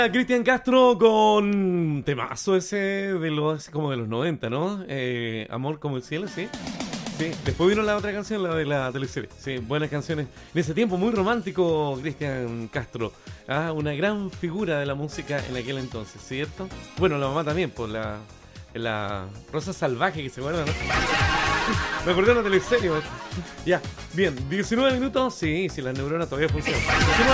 Cristian Castro con temazo ese como de los 90, ¿no? Amor como el cielo, sí. Sí, después vino la otra canción, la de la teleserie. Sí, buenas canciones. En ese tiempo muy romántico, Cristian Castro. Una gran figura de la música en aquel entonces, ¿cierto? Bueno, la mamá también, por la Rosa Salvaje, que se acuerda, ¿no? Me acordé de una teleserie. Ya, bien, 19 minutos. Sí, las neuronas todavía funcionan.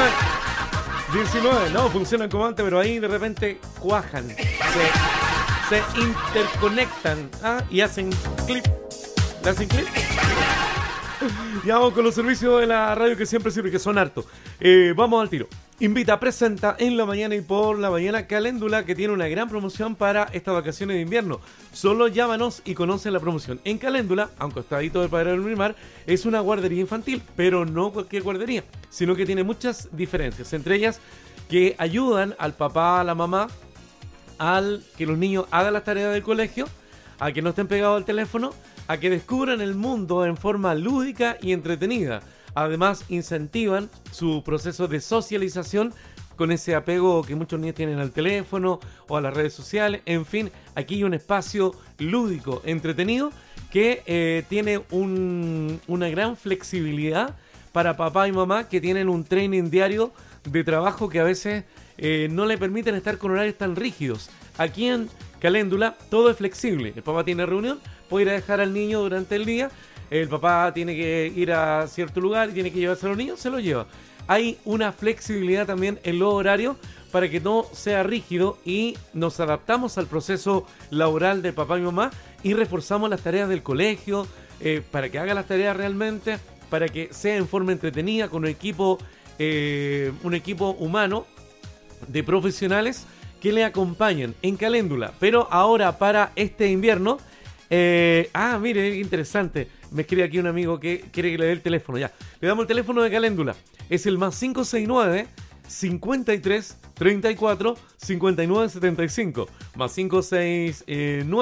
19, no, funcionan como antes, pero ahí de repente cuajan, se interconectan y hacen clip. ¿Le hacen clip? Ya vamos con los servicios de la radio que siempre sirve, que son hartos. Vamos al tiro. Invita, presenta en la mañana y por la mañana Caléndula, que tiene una gran promoción para estas vacaciones de invierno. Solo llámanos y conoce la promoción. En Caléndula, aunque está ahí todo el Padre del Miramar, es una guardería infantil, pero no cualquier guardería, sino que tiene muchas diferencias, entre ellas que ayudan al papá, a la mamá, al que los niños hagan las tareas del colegio, a que no estén pegados al teléfono, a que descubran el mundo en forma lúdica y entretenida. Además, incentivan su proceso de socialización con ese apego que muchos niños tienen al teléfono o a las redes sociales. En fin, aquí hay un espacio lúdico, entretenido, que tiene una gran flexibilidad para papá y mamá que tienen un training diario de trabajo que a veces no le permiten estar con horarios tan rígidos. Aquí en Caléndula todo es flexible. El papá tiene reunión, puede ir a dejar al niño durante el día. El papá tiene que ir a cierto lugar y tiene que llevarse a los niños, se los lleva. Hay una flexibilidad también en los horarios para que no sea rígido y nos adaptamos al proceso laboral de papá y mamá y reforzamos las tareas del colegio para que haga las tareas realmente, para que sea en forma entretenida con un equipo humano de profesionales que le acompañen en Caléndula. Pero ahora para este invierno, mire, interesante. Me escribe aquí un amigo que quiere que le dé el teléfono. Ya, le damos el teléfono de Caléndula. Es el más 569 53 34 59 75. Más 569